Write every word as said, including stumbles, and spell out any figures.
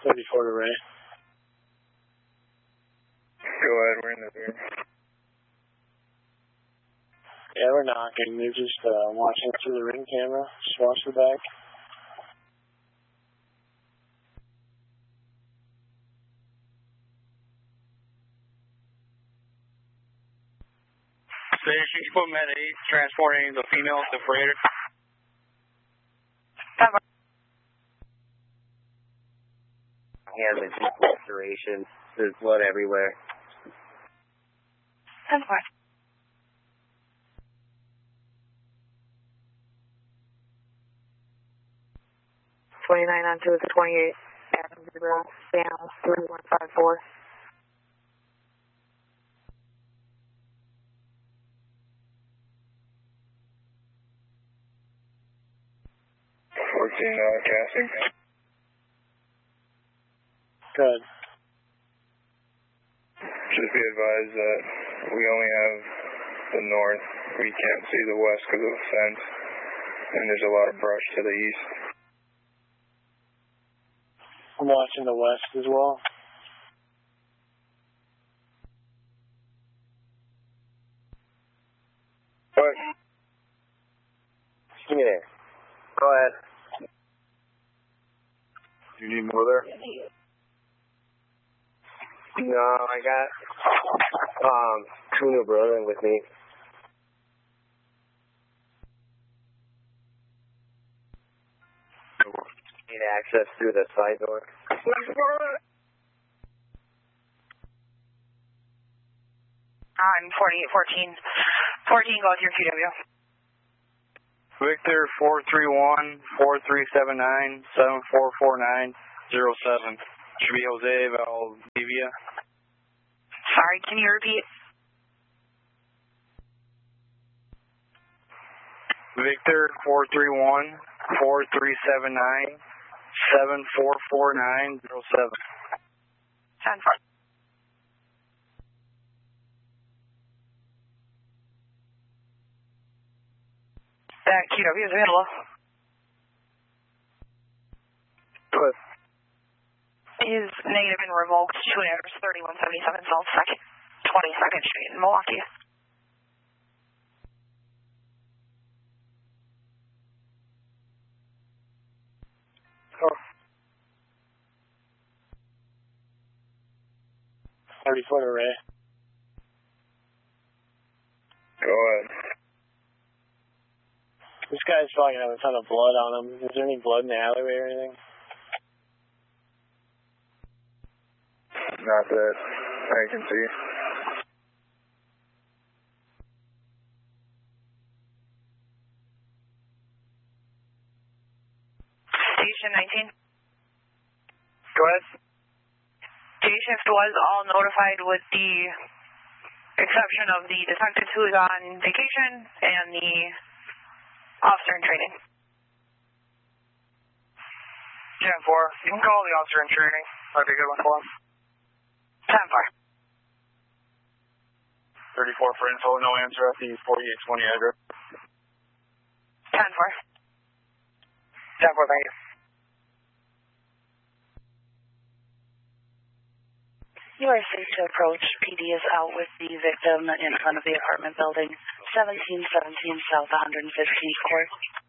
thirty-four to Ray. Go ahead, we're in the rear. Yeah, we're knocking. They're just uh, watching through the ring camera. Just watch the back. Station Foot Med eight, transporting the female to freighter. He has a deep laceration. There's blood everywhere. ten four. twenty-nine on two is a twenty-eight. Adam zero, Sam three one five four. fourteen, uh, casting. Good. Just be advised that we only have the north. We can't see the west because of the fence. And there's a lot of brush to the east. I'm watching the west as well. What? Yeah. Go ahead. You need more there? No, I got um two new brethren with me. Need access through the side door. I'm forty-eight fourteen. fourteen goes your Q W. Victor four three one, four three seven nine, seven four four nine zero seven. Should be Jose Valdivia. Sorry, can you repeat? Victor four three one, four three seven nine, seven four four nine zero seven. ten four. That Q W is available. Good. Is negative and revoked to an address thirty-one seventy-seven South second, twenty-second Street in Milwaukee. Oh. thirty-foot array. Go ahead. This guy's probably gonna have a ton of blood on him. Is there any blood in the alleyway or anything? Not that I can see. Station nineteen. Go ahead. Day shift was all notified with the exception of the detective who is on vacation and the officer in training. ten four. You can call the officer in training. That'd be a good one for him. ten four. thirty-four for info, no answer at the forty-eight twenty address. ten four. ten four, thank you. You are safe to approach. P D is out with the victim in front of the apartment building, seventeen seventeen South one hundred fifteenth Court.